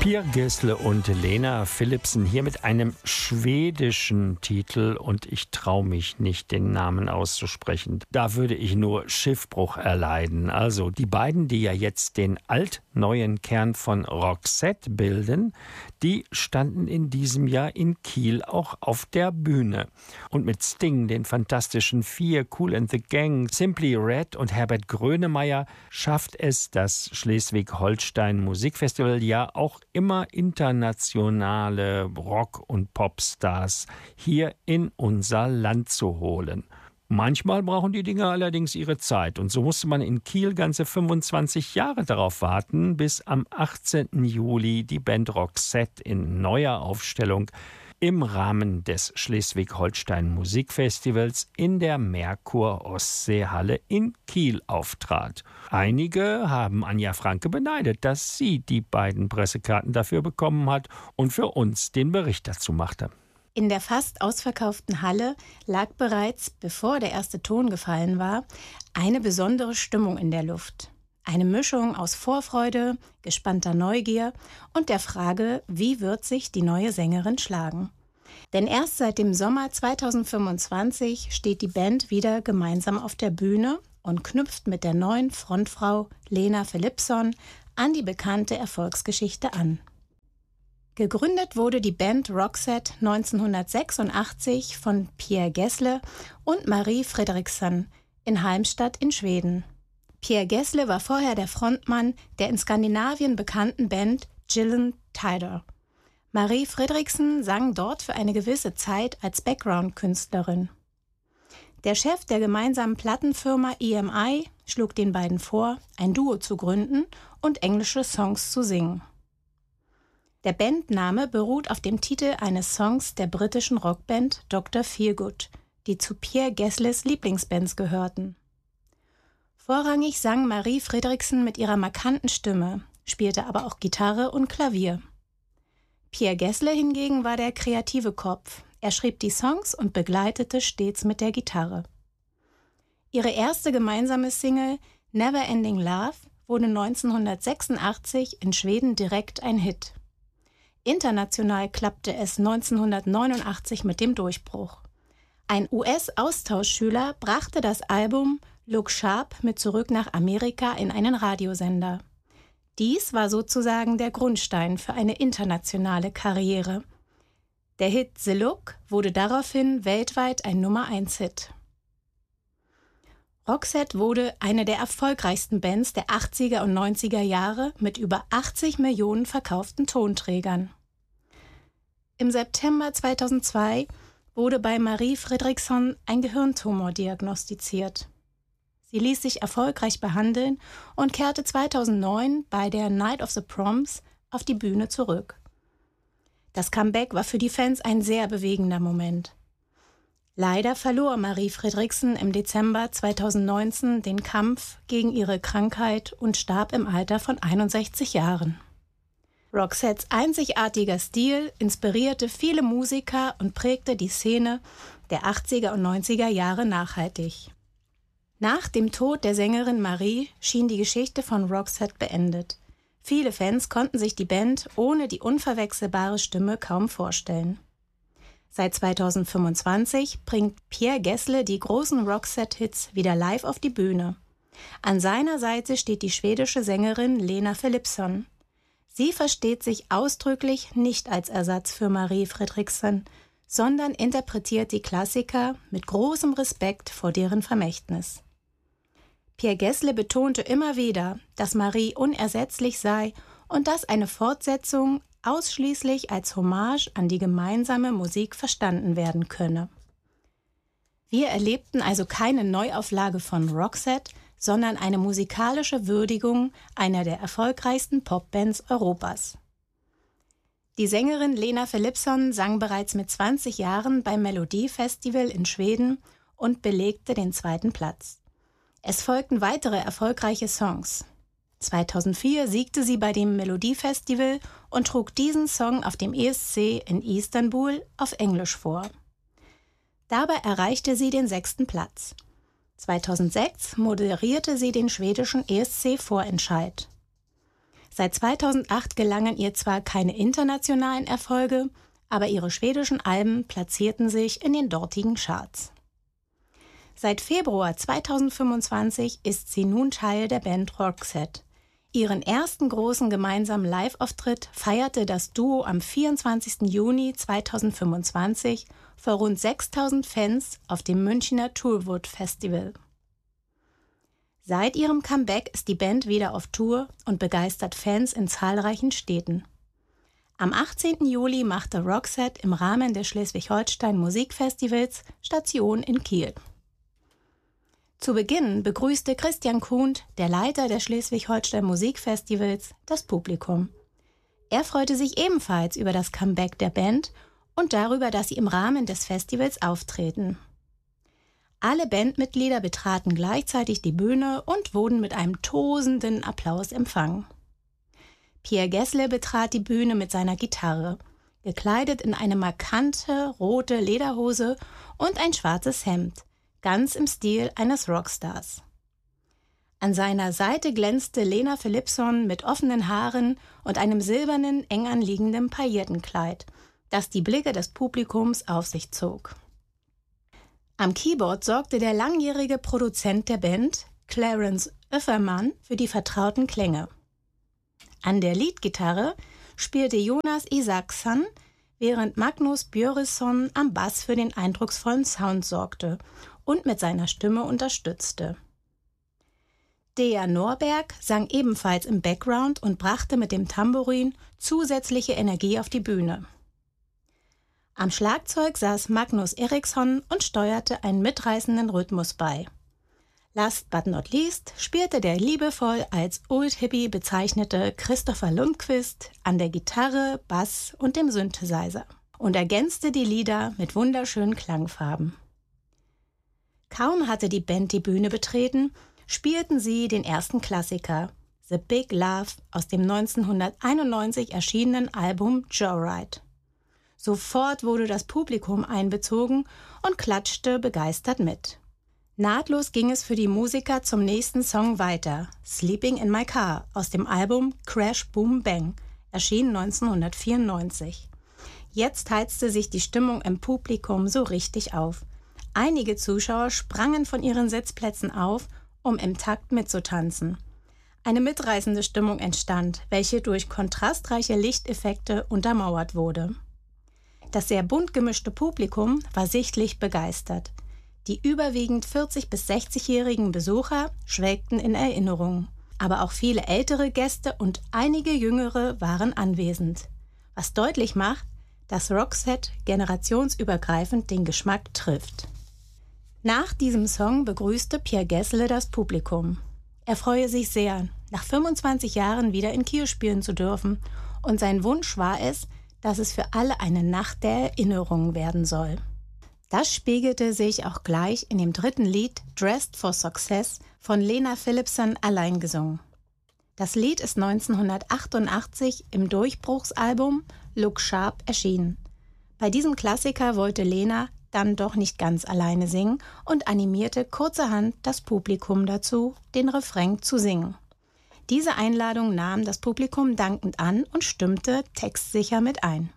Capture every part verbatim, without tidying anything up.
Pia Gessle und Lena Philipsen hier mit einem schwedischen Titel und ich traue mich nicht, den Namen auszusprechen. Da würde ich nur Schiffbruch erleiden. Also die beiden, die ja jetzt den altneuen Kern von Roxette bilden, die standen in diesem Jahr in Kiel auch auf der Bühne. Und mit Sting, den Fantastischen Vier, Kool and the Gang, Simply Red und Herbert Grönemeyer schafft es das Schleswig-Holstein Musikfestival ja auch immer internationale Rock- und Popstars hier in unser Land zu holen. Manchmal brauchen die Dinge allerdings ihre Zeit und so musste man in Kiel ganze fünfundzwanzig Jahre darauf warten, bis am achtzehnten Juli die Band Roxette in neuer Aufstellung im Rahmen des Schleswig-Holstein Musikfestivals in der Merkur Ostseehalle in Kiel auftrat. Einige haben Anja Franke beneidet, dass sie die beiden Pressekarten dafür bekommen hat und für uns den Bericht dazu machte. In der fast ausverkauften Halle lag bereits, bevor der erste Ton gefallen war, eine besondere Stimmung in der Luft. Eine Mischung aus Vorfreude, gespannter Neugier und der Frage, wie wird sich die neue Sängerin schlagen? Denn erst seit dem Sommer zweitausendfünfundzwanzig steht die Band wieder gemeinsam auf der Bühne und knüpft mit der neuen Frontfrau Lena Philipson an die bekannte Erfolgsgeschichte an. Gegründet wurde die Band Roxette neunzehnhundertsechsundachtzig von Pia Gessle und Marie Fredriksson in Halmstad in Schweden. Pia Gessle war vorher der Frontmann der in Skandinavien bekannten Band Gyllene Tider. Marie Fredriksson sang dort für eine gewisse Zeit als Background-Künstlerin. Der Chef der gemeinsamen Plattenfirma E M I schlug den beiden vor, ein Duo zu gründen und englische Songs zu singen. Der Bandname beruht auf dem Titel eines Songs der britischen Rockband Doktor Feelgood, die zu Pia Gessles Lieblingsbands gehörten. Vorrangig sang Marie Fredriksson mit ihrer markanten Stimme, spielte aber auch Gitarre und Klavier. Pia Gessle hingegen war der kreative Kopf. Er schrieb die Songs und begleitete stets mit der Gitarre. Ihre erste gemeinsame Single Never Ending Love wurde neunzehnhundertsechsundachtzig in Schweden direkt ein Hit. International klappte es neunzehnhundertneunundachtzig mit dem Durchbruch. Ein U S-Austauschschüler brachte das Album Look Sharp mit zurück nach Amerika in einen Radiosender. Dies war sozusagen der Grundstein für eine internationale Karriere. Der Hit The Look wurde daraufhin weltweit ein Nummer eins Hit. Roxette wurde eine der erfolgreichsten Bands der achtziger und neunziger Jahre mit über achtzig Millionen verkauften Tonträgern. Im September zweitausendzwei wurde bei Marie Fredriksson ein Gehirntumor diagnostiziert. Sie ließ sich erfolgreich behandeln und kehrte zweitausendneun bei der Night of the Proms auf die Bühne zurück. Das Comeback war für die Fans ein sehr bewegender Moment. Leider verlor Marie Fredriksson im Dezember zweitausendneunzehn den Kampf gegen ihre Krankheit und starb im Alter von einundsechzig Jahren. Roxettes einzigartiger Stil inspirierte viele Musiker und prägte die Szene der achtziger und neunziger Jahre nachhaltig. Nach dem Tod der Sängerin Marie schien die Geschichte von Roxette beendet. Viele Fans konnten sich die Band ohne die unverwechselbare Stimme kaum vorstellen. Seit zweitausendfünfundzwanzig bringt Pia Gessle die großen Roxette-Hits wieder live auf die Bühne. An seiner Seite steht die schwedische Sängerin Lena Philipson. Sie versteht sich ausdrücklich nicht als Ersatz für Marie Fredriksson, sondern interpretiert die Klassiker mit großem Respekt vor deren Vermächtnis. Pia Gessle betonte immer wieder, dass Marie unersetzlich sei und dass eine Fortsetzung ausschließlich als Hommage an die gemeinsame Musik verstanden werden könne. Wir erlebten also keine Neuauflage von Roxette, sondern eine musikalische Würdigung einer der erfolgreichsten Popbands Europas. Die Sängerin Lena Philipson sang bereits mit zwanzig Jahren beim Melodiefestival in Schweden und belegte den zweiten Platz. Es folgten weitere erfolgreiche Songs. zweitausendvier siegte sie bei dem Melodiefestival und trug diesen Song auf dem E S C in Istanbul auf Englisch vor. Dabei erreichte sie den sechsten Platz. zweitausendsechs moderierte sie den schwedischen E S C-Vorentscheid. Seit zweitausendacht gelangen ihr zwar keine internationalen Erfolge, aber ihre schwedischen Alben platzierten sich in den dortigen Charts. Seit Februar zweitausendfünfundzwanzig ist sie nun Teil der Band Roxette. Ihren ersten großen gemeinsamen Live-Auftritt feierte das Duo am vierundzwanzigsten Juni zweitausendfünfundzwanzig vor rund sechstausend Fans auf dem Münchner Toolwood Festival. Seit ihrem Comeback ist die Band wieder auf Tour und begeistert Fans in zahlreichen Städten. Am achtzehnten Juli machte Roxette im Rahmen des Schleswig-Holstein Musikfestivals Station in Kiel. Zu Beginn begrüßte Christian Kuhnt, der Leiter des Schleswig-Holstein Musikfestivals, das Publikum. Er freute sich ebenfalls über das Comeback der Band und darüber, dass sie im Rahmen des Festivals auftreten. Alle Bandmitglieder betraten gleichzeitig die Bühne und wurden mit einem tosenden Applaus empfangen. Pierre Gessle betrat die Bühne mit seiner Gitarre, gekleidet in eine markante rote Lederhose und ein schwarzes Hemd, ganz im Stil eines Rockstars. An seiner Seite glänzte Lena Philippson mit offenen Haaren und einem silbernen, eng anliegenden Paillettenkleid, das die Blicke des Publikums auf sich zog. Am Keyboard sorgte der langjährige Produzent der Band, Clarence Öffermann, für die vertrauten Klänge. An der Leadgitarre spielte Jonas Isaksson, während Magnus Björresson am Bass für den eindrucksvollen Sound sorgte und mit seiner Stimme unterstützte. Dea Norberg sang ebenfalls im Background und brachte mit dem Tambourin zusätzliche Energie auf die Bühne. Am Schlagzeug saß Magnus Eriksson und steuerte einen mitreißenden Rhythmus bei. Last but not least spielte der liebevoll als Old Hippie bezeichnete Christopher Lundqvist an der Gitarre, Bass und dem Synthesizer und ergänzte die Lieder mit wunderschönen Klangfarben. Kaum hatte die Band die Bühne betreten, spielten sie den ersten Klassiker, The Big Love, aus dem neunzehnhunderteinundneunzig erschienenen Album Joyride. Sofort wurde das Publikum einbezogen und klatschte begeistert mit. Nahtlos ging es für die Musiker zum nächsten Song weiter, Sleeping in My Car, aus dem Album Crash Boom Bang, erschien neunzehnhundertvierundneunzig. Jetzt heizte sich die Stimmung im Publikum so richtig auf. Einige Zuschauer sprangen von ihren Sitzplätzen auf, um im Takt mitzutanzen. Eine mitreißende Stimmung entstand, welche durch kontrastreiche Lichteffekte untermauert wurde. Das sehr bunt gemischte Publikum war sichtlich begeistert. Die überwiegend vierzig- bis sechzigjährigen Besucher schwelgten in Erinnerung. Aber auch viele ältere Gäste und einige jüngere waren anwesend. Was deutlich macht, dass Roxette generationsübergreifend den Geschmack trifft. Nach diesem Song begrüßte Pierre Gessle das Publikum. Er freue sich sehr, nach fünfundzwanzig Jahren wieder in Kiel spielen zu dürfen, und sein Wunsch war es, dass es für alle eine Nacht der Erinnerung werden soll. Das spiegelte sich auch gleich in dem dritten Lied Dressed for Success von Lena Philippson allein gesungen. Das Lied ist neunzehnhundertachtundachtzig im Durchbruchsalbum Look Sharp erschienen. Bei diesem Klassiker wollte Lena dann doch nicht ganz alleine singen und animierte kurzerhand das Publikum dazu, den Refrain zu singen. Diese Einladung nahm das Publikum dankend an und stimmte textsicher mit ein.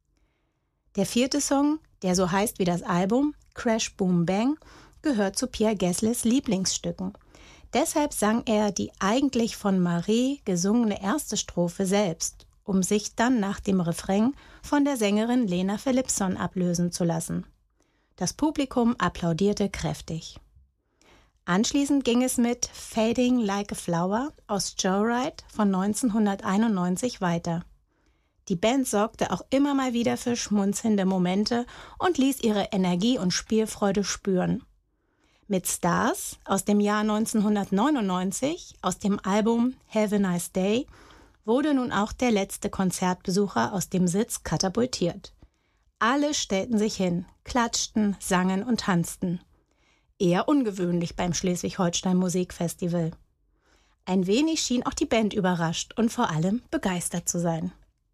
Der vierte Song, der so heißt wie das Album, Crash Boom Bang, gehört zu Pierre Gessles Lieblingsstücken. Deshalb sang er die eigentlich von Marie gesungene erste Strophe selbst, um sich dann nach dem Refrain von der Sängerin Lena Philippson ablösen zu lassen. Das Publikum applaudierte kräftig. Anschließend ging es mit Fading Like a Flower aus Joyride von neunzehnhunderteinundneunzig weiter. Die Band sorgte auch immer mal wieder für schmunzelnde Momente und ließ ihre Energie und Spielfreude spüren. Mit Stars aus dem Jahr neunzehnhundertneunundneunzig, aus dem Album Have a Nice Day, wurde nun auch der letzte Konzertbesucher aus dem Sitz katapultiert. Alle stellten sich hin, klatschten, sangen und tanzten. Eher ungewöhnlich beim Schleswig-Holstein Musikfestival. Ein wenig schien auch die Band überrascht und vor allem begeistert zu sein.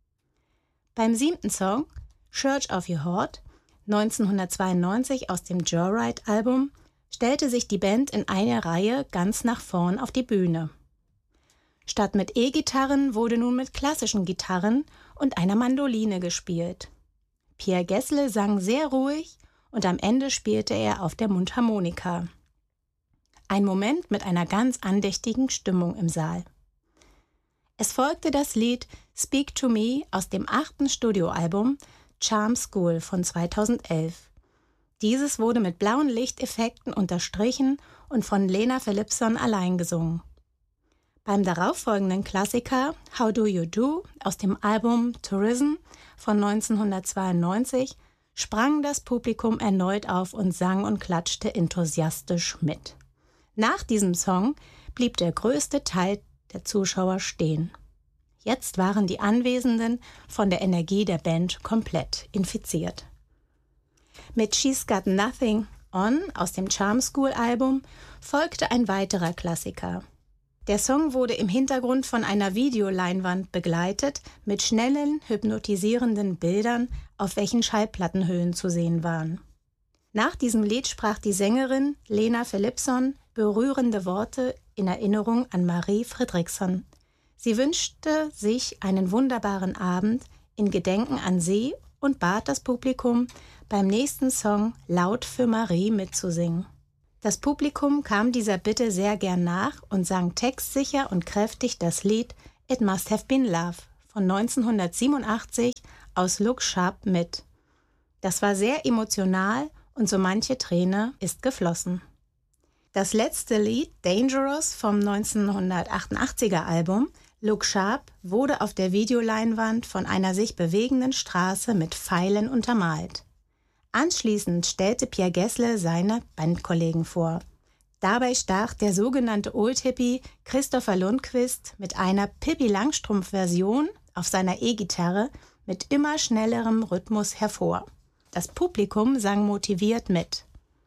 Beim siebten Song, Church of Your Heart, neunzehnhundertzweiundneunzig aus dem Joyride-Album, stellte sich die Band in einer Reihe ganz nach vorn auf die Bühne. Statt mit E-Gitarren wurde nun mit klassischen Gitarren und einer Mandoline gespielt. Pierre Gessle sang sehr ruhig und am Ende spielte er auf der Mundharmonika. Ein Moment mit einer ganz andächtigen Stimmung im Saal. Es folgte das Lied Speak to Me aus dem achten Studioalbum Charm School von zweitausendelf. Dieses wurde mit blauen Lichteffekten unterstrichen und von Lena Philipson allein gesungen. Beim darauffolgenden Klassiker How Do You Do aus dem Album Tourism von neunzehnhundertzweiundneunzig sprang das Publikum erneut auf und sang und klatschte enthusiastisch mit. Nach diesem Song blieb der größte Teil der Zuschauer stehen. Jetzt waren die Anwesenden von der Energie der Band komplett infiziert. Mit She's Got Nothing On aus dem Charm School Album folgte ein weiterer Klassiker. Der Song wurde im Hintergrund von einer Videoleinwand begleitet mit schnellen, hypnotisierenden Bildern, auf welchen Schallplattenhüllen zu sehen waren. Nach diesem Lied sprach die Sängerin Lena Philipson berührende Worte in Erinnerung an Marie Fredriksson. Sie wünschte sich einen wunderbaren Abend in Gedenken an sie und bat das Publikum, beim nächsten Song laut für Marie mitzusingen. Das Publikum kam dieser Bitte sehr gern nach und sang textsicher und kräftig das Lied It Must Have Been Love von neunzehnhundertsiebenundachtzig aus Look Sharp mit. Das war sehr emotional und so manche Träne ist geflossen. Das letzte Lied Dangerous vom neunzehnhundertachtundachtziger Album Look Sharp wurde auf der Videoleinwand von einer sich bewegenden Straße mit Pfeilen untermalt. Anschließend stellte Pierre Gessle seine Bandkollegen vor. Dabei stach der sogenannte Old-Hippie Christopher Lundquist mit einer Pippi-Langstrumpf-Version auf seiner E-Gitarre mit immer schnellerem Rhythmus hervor. Das Publikum sang motiviert mit.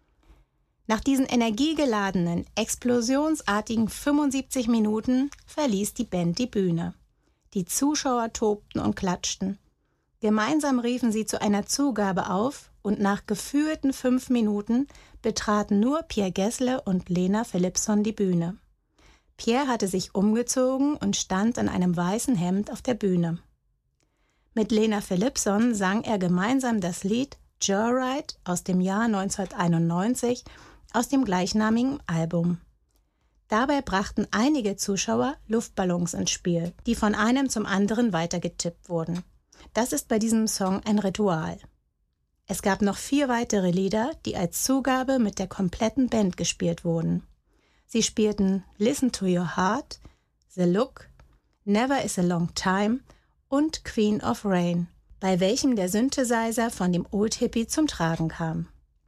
Nach diesen energiegeladenen, explosionsartigen fünfundsiebzig Minuten verließ die Band die Bühne. Die Zuschauer tobten und klatschten. Gemeinsam riefen sie zu einer Zugabe auf und nach gefühlten fünf Minuten betraten nur Pierre Gessle und Lena Philipson die Bühne. Pierre hatte sich umgezogen und stand in einem weißen Hemd auf der Bühne. Mit Lena Philipson sang er gemeinsam das Lied Joyride aus dem Jahr neunzehnhunderteinundneunzig aus dem gleichnamigen Album. Dabei brachten einige Zuschauer Luftballons ins Spiel, die von einem zum anderen weitergetippt wurden. Das ist bei diesem Song ein Ritual. Es gab noch vier weitere Lieder, die als Zugabe mit der kompletten Band gespielt wurden. Sie spielten Listen to Your Heart, The Look, Never is a Long Time und Queen of Rain, bei welchem der Synthesizer von dem Old Hippie zum Tragen kam.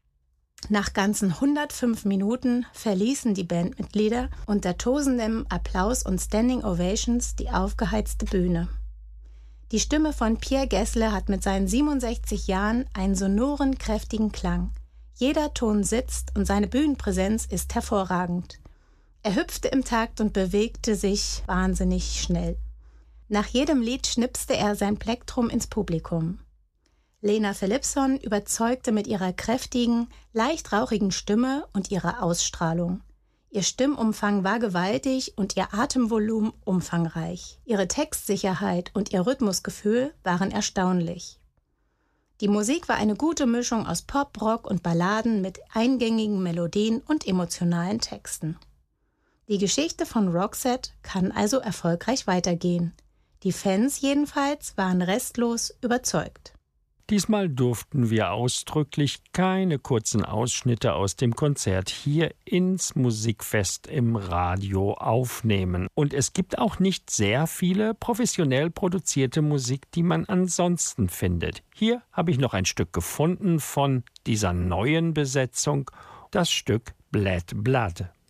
Nach ganzen hundertfünf Minuten verließen die Bandmitglieder unter tosendem Applaus und Standing Ovations die aufgeheizte Bühne. Die Stimme von Pierre Gessle hat mit seinen siebenundsechzig Jahren einen sonoren, kräftigen Klang. Jeder Ton sitzt und seine Bühnenpräsenz ist hervorragend. Er hüpfte im Takt und bewegte sich wahnsinnig schnell. Nach jedem Lied schnipste er sein Plektrum ins Publikum. Lena Philipson überzeugte mit ihrer kräftigen, leicht rauchigen Stimme und ihrer Ausstrahlung. Ihr Stimmumfang war gewaltig und ihr Atemvolumen umfangreich. Ihre Textsicherheit und ihr Rhythmusgefühl waren erstaunlich. Die Musik war eine gute Mischung aus Pop, Rock und Balladen mit eingängigen Melodien und emotionalen Texten. Die Geschichte von Roxette kann also erfolgreich weitergehen. Die Fans jedenfalls waren restlos überzeugt. Diesmal durften wir ausdrücklich keine kurzen Ausschnitte aus dem Konzert hier ins Musikfest im Radio aufnehmen. Und es gibt auch nicht sehr viele professionell produzierte Musik, die man ansonsten findet. Hier habe ich noch ein Stück gefunden von dieser neuen Besetzung, das Stück Bad Blood.